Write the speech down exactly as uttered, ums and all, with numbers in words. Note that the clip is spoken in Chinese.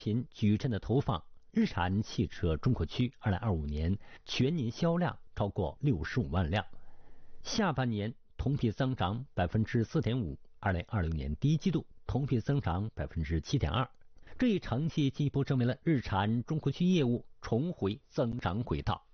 频矩阵的投放，日产汽车中国区二零二五年全年销量超过六十五万辆，下半年同比增长百分之四点五，二零二六年第一季度同比增长百分之七点二。这一成绩进一步证明了日产中国区业务重回增长轨道。